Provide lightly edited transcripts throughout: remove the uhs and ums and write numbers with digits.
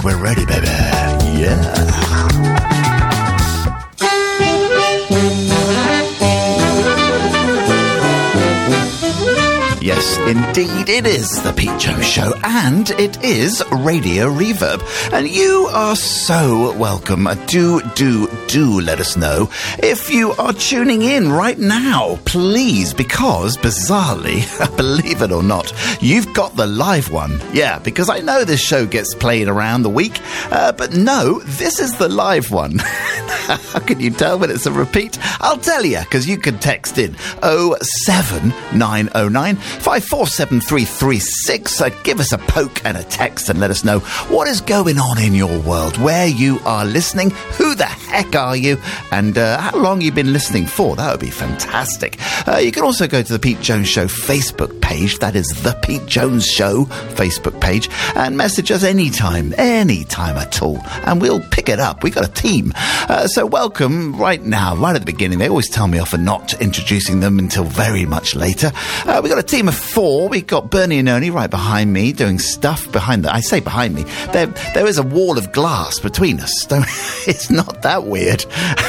think we're ready, baby. Yeah. Yes, indeed, it is the Pete Jones Show, and it is Radio Reverb. And you are so welcome. Do let us know if you are tuning in right now, please, because bizarrely, believe it or not, you've got the live one. Yeah, because I know this show gets played around the week, but no, this is the live one. How can you tell when it's a repeat? I'll tell you, because you can text in 07909 547336. Give us a poke and a text and let us know what is going on in your world, where you are listening, who the heck are you, and how long you've been listening for. That would be fantastic. You can also go to the Pete Jones Show Facebook page. That is the Pete Jones Show Facebook page, and message us anytime at all, and we'll pick it up. We've got a team. So welcome right now, right at the beginning. They always tell me off for not introducing them until very much later. We've got a team of 4. We've got Bernie and Ernie right behind me doing stuff behind I say behind me. There is a wall of glass between us. It's not that weird.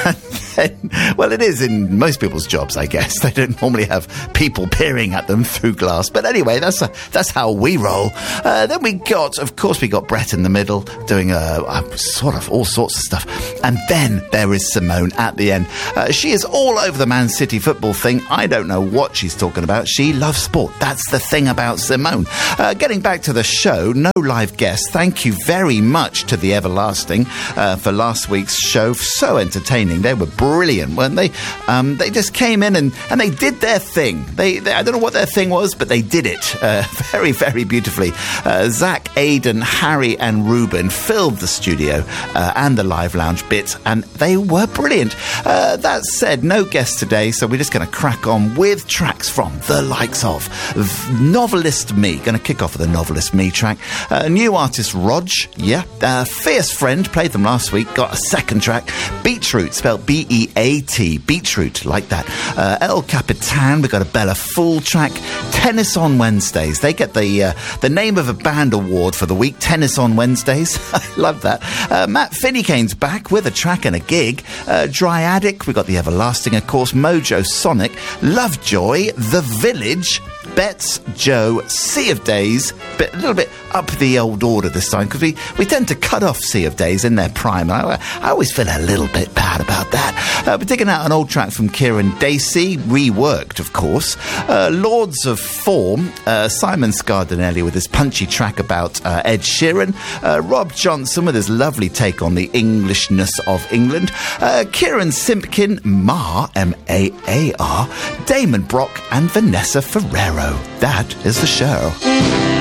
Well, it is in most people's jobs, I guess. They don't normally have people peering at them through glass. But anyway, that's how we roll. Then we got Brett in the middle doing sort of all sorts of stuff. And then there is Simone at the end. She is all over the Man City football thing. I don't know what she's talking about. She loves sport. That's the thing about Simone. Getting back to the show, no live guests. Thank you very much to the Everlasting for last week's show. So entertaining. They were brilliant, weren't they? They just came in and they did their thing. I don't know what their thing was, but they did it very, very beautifully. Zach, Aidan, Harry and Ruben filled the studio and the live lounge bit, and they were brilliant. That said, no guests today, so we're just going to crack on with tracks from the likes of Novelist Me. Going to kick off with a Novelist Me track. New artist Rog, Fierce Friend, played them last week, got a second track. Beetroot, spelled B-E-A-T, Beetroot, like that. El Capitan, we got a Bella Fool track. Tennis on Wednesdays, they get the name of a band award for the week, Tennis on Wednesdays. I love that. Matt Finneycane's back with a track and a gig. Dryadic, we got the Everlasting, of course. Mojo Sonic, Lovejoy, The Village, Betts, Joe, Sea of Days, a little bit up the old order this time, because we tend to cut off Sea of Days in their prime. I always feel a little bit bad about that. We're taking out an old track from Kieran Dacey, reworked, of course. Lords of Form, Simon Scardanelli with his punchy track about Ed Sheeran. Rob Johnson with his lovely take on the Englishness of England. Kieran Simpkin, Mar, M-A-A-R, Damon Brock and Vanessa Ferrero. That is the show.